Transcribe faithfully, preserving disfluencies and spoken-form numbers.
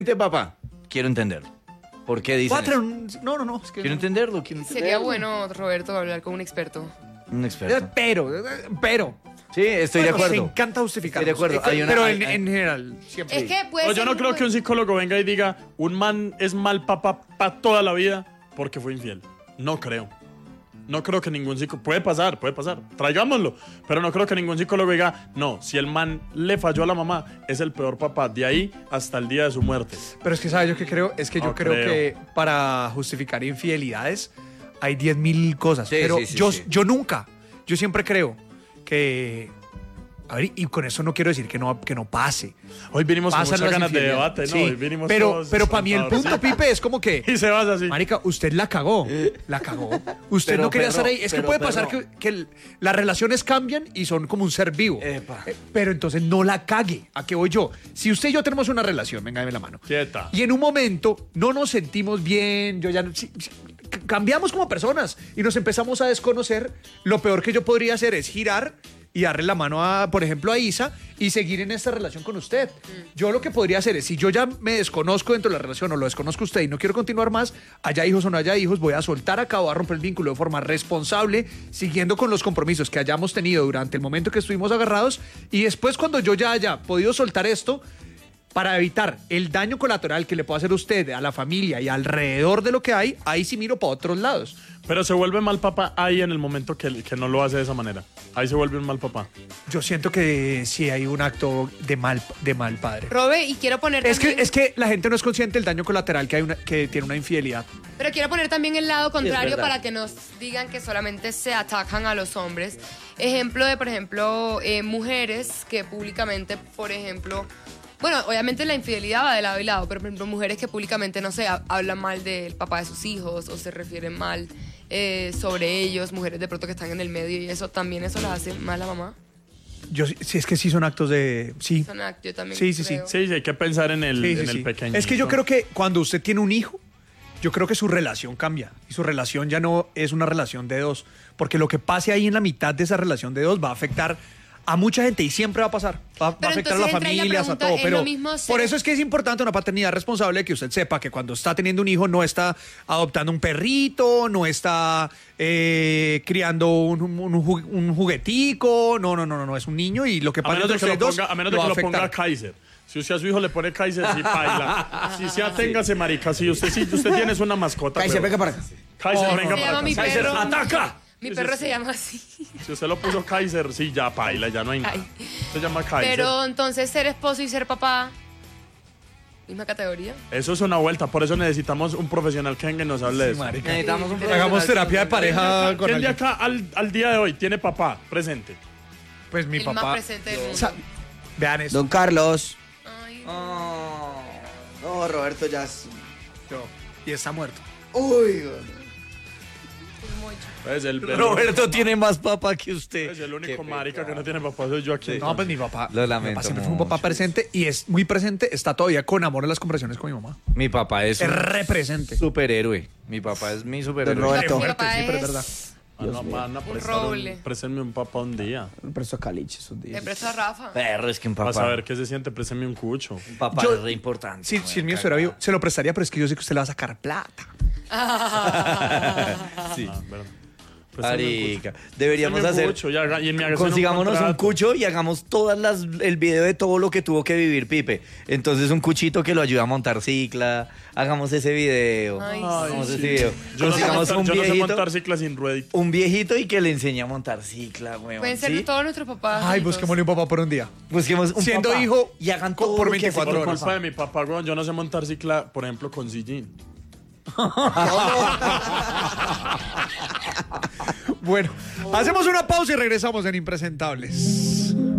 De papá, quiero entenderlo. ¿Por qué dicen Cuatro, eso? no, no, no. Es que Quiero no. entenderlo, quiero entenderlo. Sería bueno, Roberto, hablar con un experto. Un Eh, experto. Pero, eh, pero. Sí, estoy Bueno, de acuerdo. Se encanta justificar. Estoy de acuerdo. Hay una- pero hay- en, hay- en general, siempre. Es que puede No, yo ser no creo muy- que un psicólogo venga y diga, un man es mal papá para toda la vida porque fue infiel. No creo. No creo que ningún psicólogo... Puede pasar, puede pasar. Traigámoslo. Pero no creo que ningún psicólogo diga, no, si el man le falló a la mamá, es el peor papá de ahí hasta el día de su muerte. Pero es que, ¿sabes yo qué creo? Es que yo No creo, creo. que para justificar infidelidades hay diez mil cosas. Sí, pero sí, sí, yo, sí. yo nunca, yo siempre creo que... A ver, y con eso no quiero decir que no, que no pase. Hoy vinimos con Pasan muchas las ganas de infidelidades. debate, ¿no? Sí, Hoy vinimos pero, todos pero para mí el punto, descontados, Pipe, es como que... sí. Y se vas así. Marica, usted la cagó. La cagó. Usted Pero, no quería perro, estar ahí. Es que pero, puede pasar perro. que, que el- las relaciones cambian y son como un ser vivo. Epa. Eh, Pero entonces no la cague. ¿A qué voy yo? Si usted y yo tenemos una relación, venga, dame la mano. Quieta. Y en un momento no nos sentimos bien, yo ya no- sí, sí, c- cambiamos como personas y nos empezamos a desconocer. Lo peor que yo podría hacer es girar y darle la mano a, por ejemplo, a Isa y seguir en esta relación con usted. Yo lo que podría hacer es, si yo ya me desconozco dentro de la relación o lo desconozco usted y no quiero continuar más, haya hijos o no haya hijos, voy a soltar acá, voy a romper el vínculo de forma responsable, siguiendo con los compromisos que hayamos tenido durante el momento que estuvimos agarrados, y después cuando yo ya haya podido soltar esto, para evitar el daño colateral que le pueda hacer a usted, a la familia y alrededor de lo que hay, ahí sí miro para otros lados. Pero se vuelve mal papá ahí en el momento que, que no lo hace de esa manera. Ahí se vuelve un mal papá. Yo siento que sí hay un acto de mal, de mal padre. Robe, y quiero poner Es que, también- es que la gente no es consciente del daño colateral que, hay una, que tiene una infidelidad. Pero quiero poner también el lado contrario verdad. para que nos digan que solamente se atacan a los hombres. Ejemplo de, por ejemplo, eh, mujeres que públicamente, por ejemplo... Bueno, obviamente la infidelidad va de lado y lado, pero por ejemplo mujeres que públicamente, no sé, ha- hablan mal del papá de sus hijos o se refieren mal eh, sobre ellos, mujeres de pronto que están en el medio y eso también, eso las hace mal a la mamá. Yo sí, sí, es que sí son actos de... Sí. Son act- yo también Sí, sí, sí. creo. Sí, sí, hay que pensar en el, Sí, sí, en el sí. pequeño. Es que yo creo que cuando usted tiene un hijo, yo creo que su relación cambia. Y su relación ya no es una relación de dos. Porque lo que pase ahí en la mitad de esa relación de dos va a afectar a mucha gente y siempre va a pasar. Va, va a Pero afectar a las entonces entra ahí la familias, a pregunta, todo. ¿es Pero lo mismo ser- por eso es que es importante una paternidad responsable, que usted sepa que cuando está teniendo un hijo no está adoptando un perrito, no está eh, criando un, un, un ju- un juguetico. No, no, no, no, no, es un niño y lo que A pasa menos de entre que lo ustedes dos ponga, a menos de lo que va lo a ponga afectar. Kaiser. Si usted a su hijo le pone Kaiser, sí baila. Si se aténgase, marica. Si usted, si usted tiene una mascota. Kaiser, pero- venga para acá. Kaiser, Oh, venga Se para llama acá. mi Kaiser, perro. ataca. Mi Sí, perro sí, se sí. llama así. Si usted lo puso Kaiser, sí, ya baila, ya no hay nada. Ay. Se llama Kaiser. Pero entonces ser esposo y ser papá, misma categoría. Eso es una vuelta. Por eso necesitamos un profesional que venga y nos hable de eso. Necesitamos un Hagamos terapia de pareja con ¿Quién de alguien. acá al, al día de hoy tiene papá presente? Pues mi el papá. más presente del mundo. Sa- Vean esto. Don Carlos. Ay, No, Roberto ya es... Yo- Y está muerto. Uy, Pues el, el, Roberto tiene más papá que usted. pues el único marica que no tiene papá soy yo aquí. No, pues mi papá. Lo mi lamento papá siempre fue un mucho. papá presente y es muy presente. Está todavía con amor en las conversaciones con mi mamá. Mi papá es Es un represente. superhéroe. Mi papá es mi superhéroe. Roberto. mi papá sí, pero es es- verdad. Ah, no, man, no, prestar un- roble. préstenme un papá un día. me prestó caliche esos Le días. presto a Rafa. Perro, es que un Para papá. saber qué se siente, préstenme un cucho. Un papá Yo- es re importante. Sí, si el mío estuviera vivo, se lo prestaría, pero es que yo sé que usted le va a sacar plata. Sí. Ah, verdad. Préstenme un cucho. Marica, deberíamos Préstenme un hacer. cucho y haga- y en mi haga- Consigámonos un contrato. cucho y hagamos todas las el video de todo lo que tuvo que vivir Pipe. Entonces un cuchito que lo ayuda a montar cicla. Hagamos ese video. Ay, Hagamos sí. ese video. Yo no, sé Consigamos montar, un yo no sé viejito. montar cicla sin ruedita. Un viejito y que le enseñe a montar cicla, weón. Pueden ser ¿sí? todos nuestros papás. Ay, juntos. busquémosle un papá por un día. Busquemos un Siendo papá hijo y hagan co- todo por lo que hace veinticuatro Por horas. culpa de mi papá, weón, yo no sé montar cicla, por ejemplo, con sillín. Bueno, hacemos una pausa y regresamos en Impresentables.